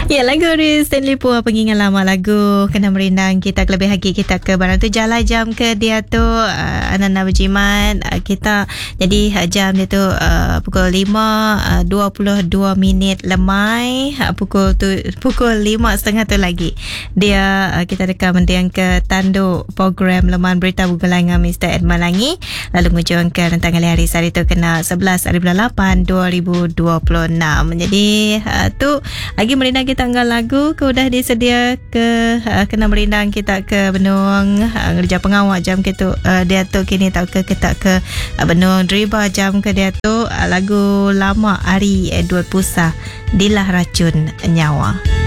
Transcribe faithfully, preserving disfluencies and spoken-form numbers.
Ya, lagu dari Stanley Poor, pengingat lama, lagu kena merindang kita ke lebih haki kita ke barang tu jalan jam ke dia tu uh, Ananda Berjimat uh, kita jadi uh, jam dia tu uh, pukul lima uh, dua puluh dua minit lemai uh, pukul tu pukul lima setengah tu lagi dia uh, kita dekat mendiang ke tanduk program Leman Berita Bulan dengan Mister Ed Malangi, lalu mengunjungkan rentang hari hari tu kena sebelas bulan lapan dua ribu dua puluh enam. Jadi uh, tu lagi merindang kita tanggal lagu ke udah disedia ke uh, kena merindang kita ke benung uh, ngerja pengawal jam ke tu uh, dia tu kini tak ke kita ke uh, benung driba jam ke dia tu uh, lagu lama Ari Edward Pusa Dilah Racun Nyawa.